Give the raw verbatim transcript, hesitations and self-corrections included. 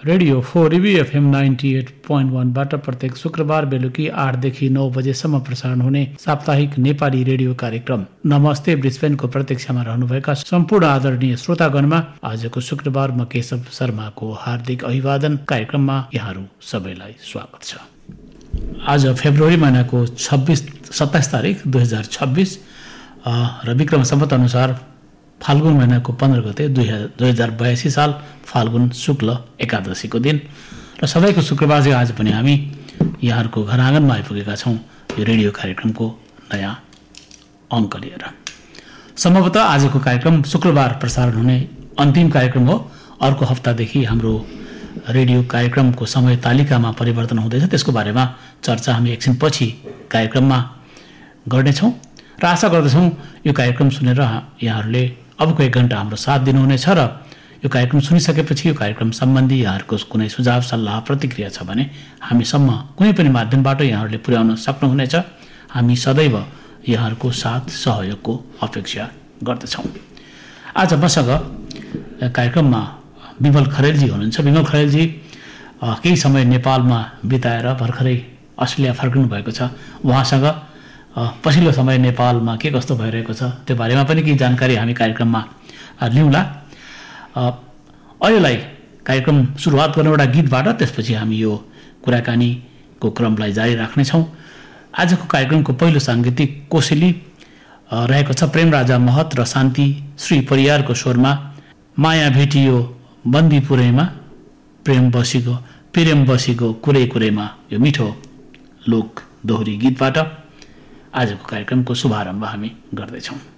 Radio four review FM ninety at point वन बाट प्रत्येक शुक्रबार बेलुकी आठदेखि नौ बजेसम्म प्रसारण हुने साप्ताहिक नेपाली रेडियो कार्यक्रम नमस्ते ब्रिस्बेनको प्रतीक्षामा रहनुभएका सम्पूर्ण आदरणीय श्रोतागणमा आजको शुक्रबार म केशव शर्माको हार्दिक अभिवादन। कार्यक्रममा यहाँहरू सबैलाई स्वागत छ। आज फेब्रुअरी महिनाको छब्बिस सत्ताइस तारिक दुई हजार छब्बिस र विक्रम सम्वत अनुसार फाल्गुन महिनाको पन्ध्र गते दुई दुई हजार बयासी साल फाल्गुन शुक्ल एकादशीको दिन र सबैको शुक्रबार चाहिँ आज पनि हामी यहाँहरूको घर आँगनमा आइपुगेका छौँ यो रेडियो कार्यक्रमको नयाँ अङ्क लिएर। सम्भवतः आजको कार्यक्रम शुक्रबार प्रसारण हुने अन्तिम कार्यक्रम हो। अर्को हप्तादेखि हाम्रो रेडियो कार्यक्रमको समय तालिकामा परिवर्तन हुँदैछ, त्यसको बारेमा चर्चा हामी एकछिनपछि कार्यक्रममा गर्नेछौँ र आशा गर्दछौँ यो कार्यक्रम सुनेर यहाँहरूले अबको एक घन्टा हाम्रो साथ दिनुहुनेछ र यो कार्यक्रम सुनिसकेपछि यो कार्यक्रम सम्बन्धी यहाँहरूको कुनै सुझाव सल्लाह प्रतिक्रिया छ भने हामीसम्म कुनै पनि माध्यमबाट यहाँहरूले पुर्याउन सक्नुहुनेछ। हामी सदैव यहाँहरूको साथ सहयोगको अपेक्षा गर्दछौँ। आज मसँग कार्यक्रममा विमल खरेलजी हुनुहुन्छ। विमल खरेलजी केही समय नेपालमा बिताएर भर्खरै अस्ट्रेलिया फर्किनु भएको छ। उहाँसँग पछिल्लो समय नेपालमा के कस्तो भइरहेको छ त्यो बारेमा पनि केही जानकारी हामी कार्यक्रममा लिउँला। अहिलेलाई कार्यक्रम सुरुवात गर्ने एउटा गीतबाट, त्यसपछि हामी यो कुराकानीको क्रमलाई जारी राख्नेछौँ। आजको कार्यक्रमको पहिलो साङ्गीतिक कोसेली रहेको छ प्रेमराजा महत र शान्ति श्री परियारको स्वरमा माया भेटियो बन्दीपुरैमा प्रेम बसीको प्रेम बसीको कुरै कुरैमा, यो मिठो लोक दोहोरी गीतबाट आजको कार्यक्रमको शुभारम्भ हामी गर्दैछौँ।